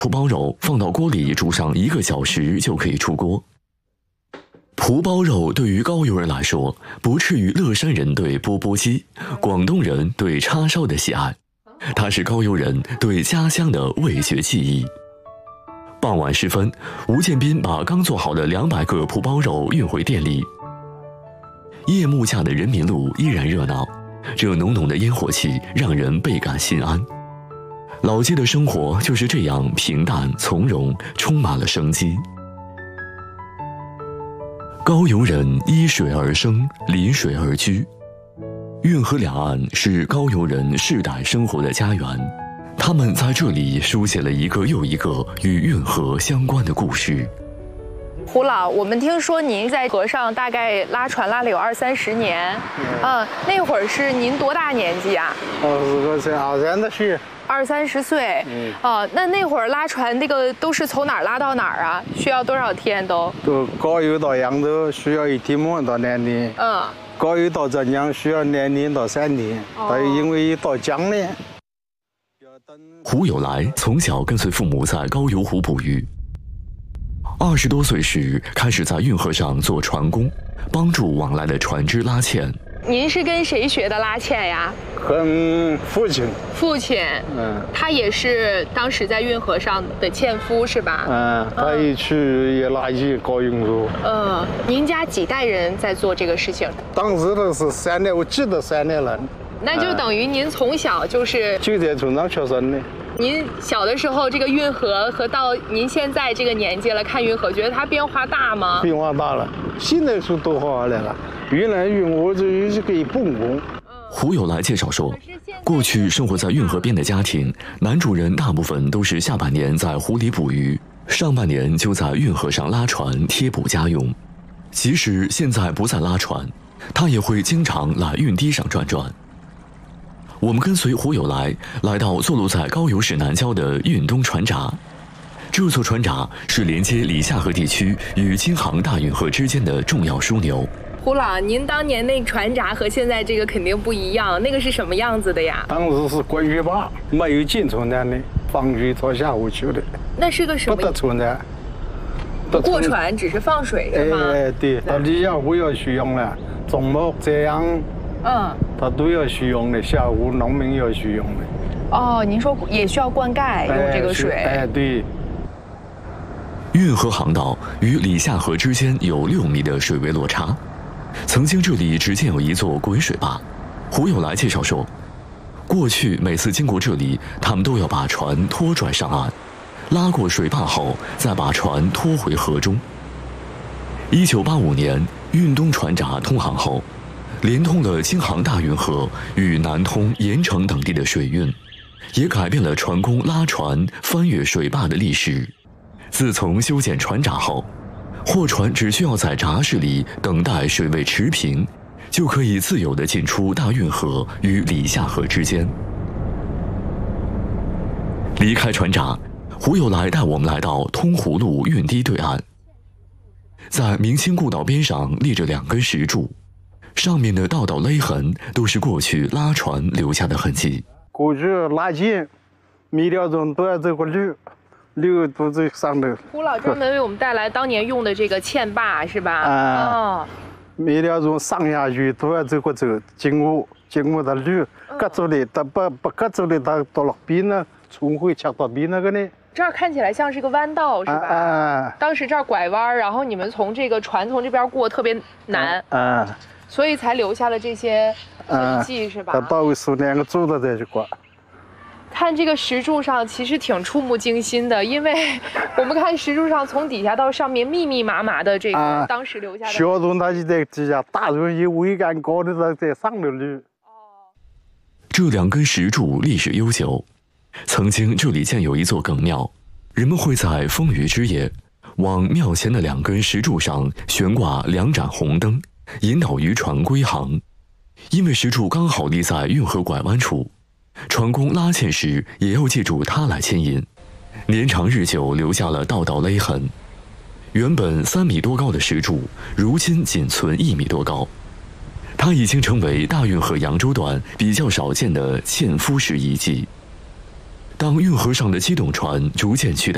蒲包肉放到锅里煮上1个小时就可以出锅。蒲包肉对于高邮人来说，不次于乐山人对钵钵鸡、广东人对叉烧的喜爱，它是高邮人对家乡的味觉记忆。傍晚时分，吴建斌把刚做好的200个蒲包肉运回店里。夜幕下的人民路依然热闹，这浓浓的烟火气让人倍感心安。老街的生活就是这样平淡从容，充满了生机。高邮人依水而生，临水而居，运河两岸是高邮人世代生活的家园，他们在这里书写了一个又一个与运河相关的故事。 胡老，我们听说您在河上大概拉船拉了有20-30年，那会儿是您多大年纪啊 ？20岁，20岁。 20-30岁，那会儿拉船那个都是从哪儿拉到哪儿啊？需要多少天都？ 高邮到扬州需要1天半到2天。高邮到浙江需要2天到3天。因为到江呢。 胡有来从小跟随父母在高邮湖捕鱼，20多岁时开始在运河上做船工，帮助往来的船只拉纤。 您是跟谁学的拉纤呀？ 跟父亲。 父亲，他也是当时在运河上的纤夫是吧？ 他一去也拉起高运河。 您家几代人在做这个事情？ 当时的是3代，我记得3代人。 那就等于您从小就在村上出生的。 您小的时候，这个运河和到您现在这个年纪了，看运河，觉得它变化大吗？ 变化大了，现在是多好来了。原来运河就有这个一泵工。 胡有来介绍说，过去生活在运河边的家庭，男主人大部分都是下半年在湖里捕鱼，上半年就在运河上拉船贴补家用。即使现在不再拉船，他也会经常来运堤上转转。我们跟随胡有来来到坐落在高邮市南郊的运东船闸，这座船闸是连接里夏河地区与京杭大运河之间的重要枢纽。 胡老，您当年那船闸和现在这个肯定不一样，那个是什么样子的呀？ 当时是观鱼坝，没有进船站的，放鱼到下湖去的。 那是个什么？ 不得船站， 不过船，只是放水是吗？ 对，到里夏湖要蓄用了，种木这样。它都要蓄用的，下湖农民要蓄用的。 您说也需要灌溉用这个水？ 对。 运河航道与里夏河之间有6米的水位落差，曾经这里只建有一座滚水坝。胡有来介绍说，过去每次经过这里，他们都要把船拖拽上岸，拉过水坝后，再把船拖回河中。1985年，运东船闸通航后，连通了京杭大运河与南通、盐城等地的水运，也改变了船工拉船翻越水坝的历史。自从修建船闸后，货船只需要在闸室里等待水位持平，就可以自由地进出大运河与里夏河之间。离开船闸，胡有来带我们来到通湖路运堤对岸，在明清故道边上立着2根石柱，上面的道道勒痕都是过去拉船留下的痕迹。 过去拉纤，每条钟都要走过溜都在上头。 胡老专门为我们带来当年用的这个纤把是吧？ 每条钟上下去都要走过经过的溜，隔住的，不隔住的，它到了边呢，船会切到边那个呢。 这儿看起来像是个弯道是吧？当时这儿拐弯，然后你们从这个船从这边过特别难。所以才留下了这些痕迹是吧？ 它到位是2个柱子在这过。 看这个石柱上其实挺触目惊心的，因为我们看石柱上从底下到上面密密麻麻的这个当时留下的。 小船它就在底下，大船有桅杆高的在上头溜。 这2根石柱历史悠久，曾经这里建有一座梗庙，人们会在风雨之夜，往庙前的2根石柱上悬挂2盏红灯，引导渔船归航。因为石柱刚好立在运河拐弯处，船工拉纤时也要借助它来牵引，年长日久留下了道道勒痕。原本3米多高的石柱，如今仅存1米多高。它已经成为大运河扬州段比较少见的纤夫式遗迹。当运河上的机动船逐渐取代